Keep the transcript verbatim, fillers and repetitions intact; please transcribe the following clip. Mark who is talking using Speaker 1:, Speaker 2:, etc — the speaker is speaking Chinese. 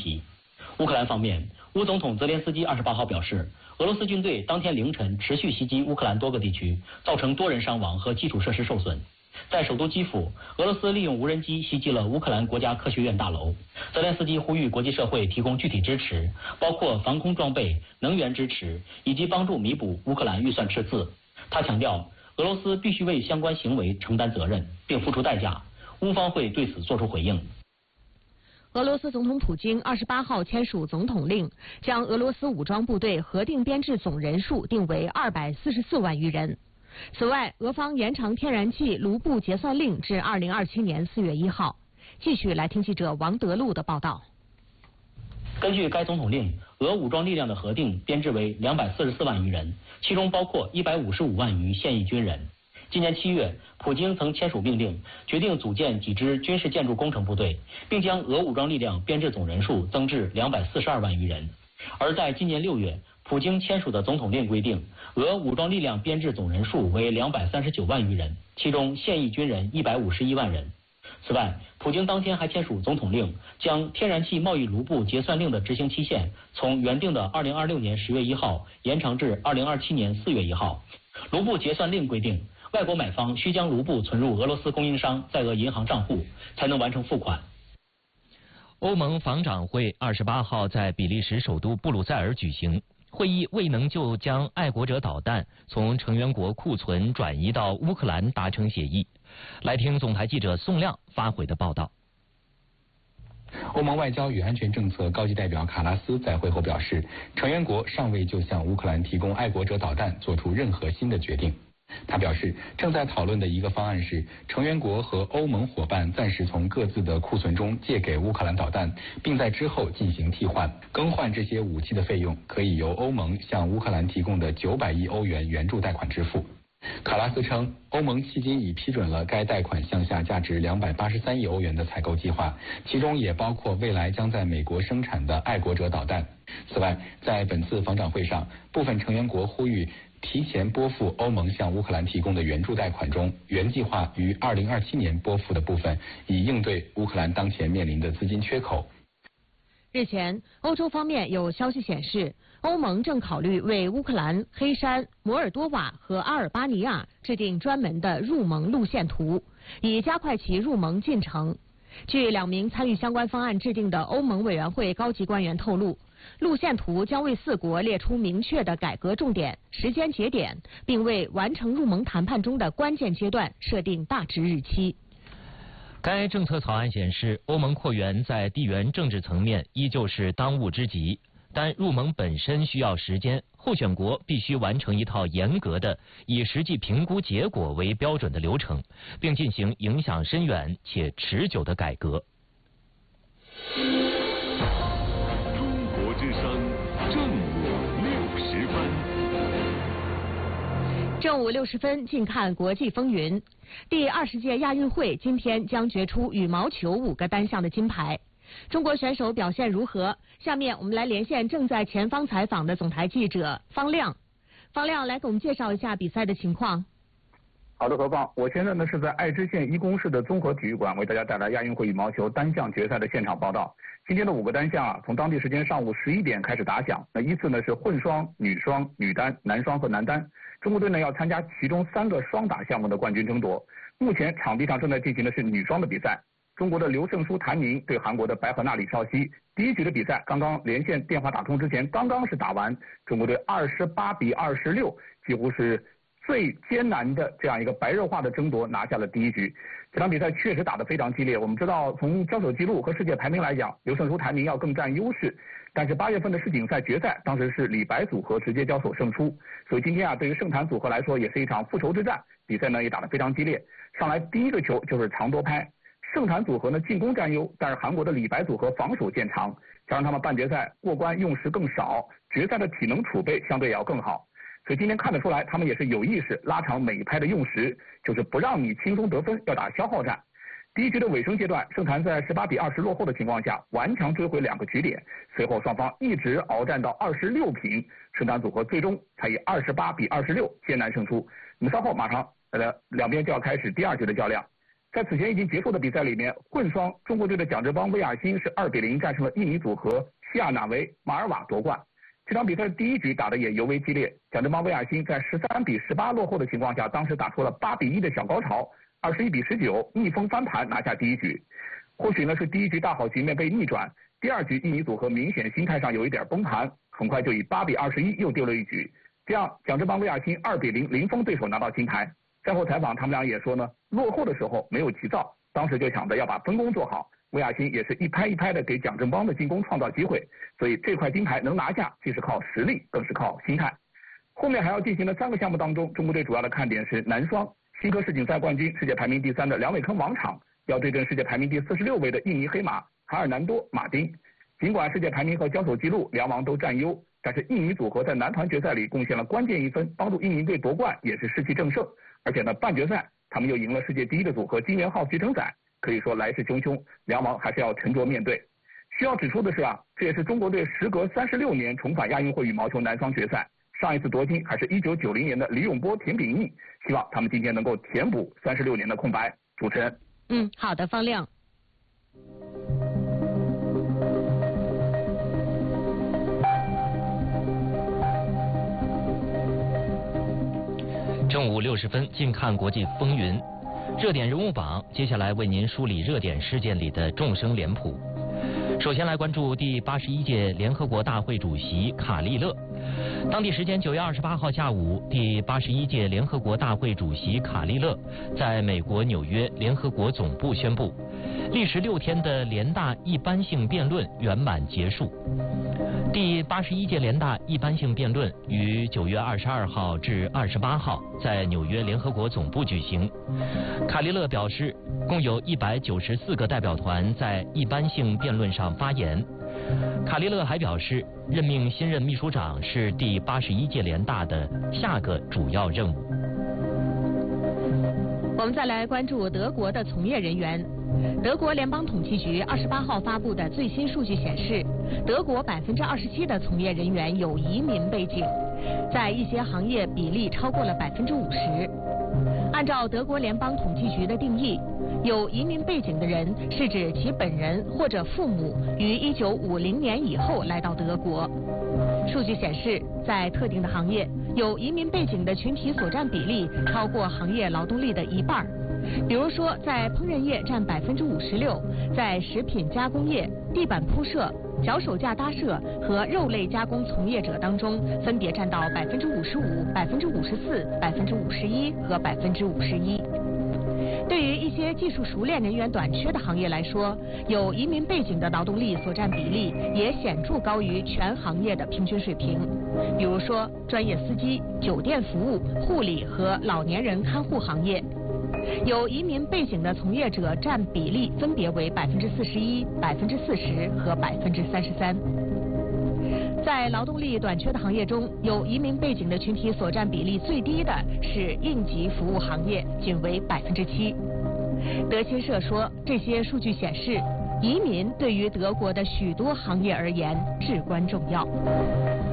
Speaker 1: 题。乌克兰方面，乌总统泽连斯基二十八号表示，俄罗斯军队当天凌晨持续袭击乌克兰多个地区，造成多人伤亡和基础设施受损。在首都基辅，俄罗斯利用无人机袭击了乌克兰国家科学院大楼。泽连斯基呼吁国际社会提供具体支持，包括防空装备、能源支持以及帮助弥补乌克兰预算赤字。他强调，俄罗斯必须为相关行为承担责任，并付出代价。乌方会对此作出回应。
Speaker 2: 俄罗斯总统普京二十八号签署总统令，将俄罗斯武装部队核定编制总人数定为二百四十四万余人。此外，俄方延长天然气卢布结算令至二零二七年四月一号。继续来听记者王德禄的报道。
Speaker 1: 根据该总统令，俄武装力量的核定编制为两百四十四万余人，其中包括一百五十五万余现役军人。今年七月，普京曾签署命令，决定组建几支军事建筑工程部队，并将俄武装力量编制总人数增至两百四十二万余人。而在今年六月，普京签署的总统令规定，俄武装力量编制总人数为两百三十九万余人，其中现役军人一百五十一万人。此外，普京当天还签署总统令，将天然气贸易卢布结算令的执行期限从原定的二零二六年十月一号延长至二零二七年四月一号。卢布结算令规定，外国买方需将卢布存入俄罗斯供应商在俄银行账户，才能完成付款。
Speaker 3: 欧盟防长会二十八号在比利时首都布鲁塞尔举行，会议未能就将爱国者导弹从成员国库存转移到乌克兰达成协议。来听总台记者宋亮发回的报道。
Speaker 4: 欧盟外交与安全政策高级代表卡拉斯在会后表示，成员国尚未就向乌克兰提供爱国者导弹做出任何新的决定。他表示，正在讨论的一个方案是，成员国和欧盟伙伴暂时从各自的库存中借给乌克兰导弹，并在之后进行替换。更换这些武器的费用可以由欧盟向乌克兰提供的九百亿欧元援助贷款支付。卡拉斯称，欧盟迄今已批准了该贷款项下价值两百八十三亿欧元的采购计划，其中也包括未来将在美国生产的爱国者导弹。此外，在本次防长会上，部分成员国呼吁提前拨付欧盟向乌克兰提供的援助贷款中原计划于二零二七年拨付的部分，以应对乌克兰当前面临的资金缺口。
Speaker 2: 日前，欧洲方面有消息显示，欧盟正考虑为乌克兰、黑山、摩尔多瓦和阿尔巴尼亚制定专门的入盟路线图，以加快其入盟进程。据两名参与相关方案制定的欧盟委员会高级官员透露，路线图将为四国列出明确的改革重点、时间节点，并为完成入盟谈判中的关键阶段设定大致日期。
Speaker 3: 该政策草案显示，欧盟扩员在地缘政治层面依旧是当务之急，但入盟本身需要时间，候选国必须完成一套严格的以实际评估结果为标准的流程，并进行影响深远且持久的改革。
Speaker 5: 中国之声正午六十分。
Speaker 2: 正午六十分，近看国际风云。第二十届亚运会今天将决出羽毛球五个单项的金牌。中国选手表现如何？下面我们来连线正在前方采访的总台记者方亮。方亮，来给我们介绍一下比赛的情况。
Speaker 6: 好的，何芳，我现在呢是在爱知县一宫市的综合体育馆，为大家带来亚运会羽毛球单项决赛的现场报道。今天的五个单项啊，从当地时间上午十一点开始打响。那依次呢是混双、女双、女单、男双和男单。中国队呢要参加其中三个双打项目的冠军争夺。目前场地上正在进行的是女双的比赛。中国的刘胜书、谭宁对韩国的白河娜李少熙。第一局的比赛刚刚连线电话打通之前，刚刚是打完，中国队二十八比二十六，几乎是最艰难的这样一个白热化的争夺，拿下了第一局。这场比赛确实打得非常激烈。我们知道，从交手记录和世界排名来讲，刘胜书、谭宁要更占优势。但是八月份的世锦赛决赛，当时是李白组合直接交手胜出，所以今天啊，对于盛谭组合来说，也是一场复仇之战。比赛呢也打得非常激烈，上来第一个球就是长多拍。盛谭组合呢进攻占优，但是韩国的李白组合防守见长，加上他们半决赛过关用时更少，决赛的体能储备相对也要更好。所以今天看得出来，他们也是有意识拉长每一拍的用时，就是不让你轻松得分，要打消耗战。第一局的尾声阶段，盛谭在十八比二十落后的情况下，顽强追回两个局点，随后双方一直鏖战到二十六平，盛谭组合最终才以二十八比二十六艰难胜出。那么稍后马上呃两边就要开始第二局的较量。 在此前已经结束的比赛里面，混双中国队的蒋智邦、魏亚新是二比零战胜了印尼组合西亚纳维马尔瓦夺冠。这场比赛的第一局打得也尤为激烈，蒋智邦、魏亚新在十三比十八落后的情况下，当时打出了八比一的小高潮，二十一比十九逆风翻盘拿下第一局。或许呢是第一局大好局面被逆转，第二局印尼组合明显心态上有一点崩盘，很快就以八比二十一又丢了一局。这样蒋智邦、魏亚新二比零零封对手拿到金牌。赛后采访他们俩也说呢，落后的时候没有急躁，当时就想着要把分工做好。魏亚新也是一拍一拍的给蒋智邦的进攻创造机会，所以这块金牌能拿下，既是靠实力，更是靠心态。后面还要进行的三个项目当中，中国队主要的看点是男双，新科世锦赛冠军、世界排名第三的梁伟铿王昶要对阵世界排名第四十六位的印尼黑马卡尔南多马丁。尽管世界排名和交手记录两王都占优，但是印尼组合在男团决赛里贡献了关键一分，帮助印尼队夺冠，也是士气正盛。而且呢，半决赛他们又赢了世界第一的组合金元浩徐承宰，可以说来势汹汹，两王还是要沉着面对。需要指出的是啊，这也是中国队时隔三十六年重返亚运会羽毛球男双决赛，上一次夺金还是一九九零年的李永波、田秉义，希望他们今天能够填补三十六年的空白。主持人，
Speaker 2: 嗯，好的，方亮。
Speaker 3: 正午六十分，近看国际风云，热点人物榜，接下来为您梳理热点事件里的众生脸谱。首先来关注第八十一届联合国大会主席卡利勒。当地时间九月二十八号下午，第八十一届联合国大会主席卡利勒在美国纽约联合国总部宣布，历时六天的联大一般性辩论圆满结束。第八十一届联大一般性辩论于九月二十二号至二十八号在纽约联合国总部举行。卡利勒表示，共有一百九十四个代表团在一般性辩论上发言。卡利勒还表示，任命新任秘书长是第八十一届联大的下个主要任务。
Speaker 2: 我们再来关注德国的从业人员。德国联邦统计局二十八号发布的最新数据显示，德国百分之二十七的从业人员有移民背景，在一些行业比例超过了百分之五十。按照德国联邦统计局的定义，有移民背景的人是指其本人或者父母于一九五零年以后来到德国。数据显示，在特定的行业，有移民背景的群体所占比例超过行业劳动力的一半。比如说，在烹饪业占百分之五十六，在食品加工业、地板铺设、脚手架搭设和肉类加工从业者当中，分别占到百分之五十五、百分之五十四、百分之五十一和百分之五十一。对于一些技术熟练人员短缺的行业来说，有移民背景的劳动力所占比例也显著高于全行业的平均水平。比如说，专业司机、酒店服务、护理和老年人看护行业。有移民背景的从业者占比例分别为百分之四十一、百分之四十和百分之三十三。在劳动力短缺的行业中，有移民背景的群体所占比例最低的是应急服务行业，仅为百分之七。德新社说，这些数据显示，移民对于德国的许多行业而言至关重要。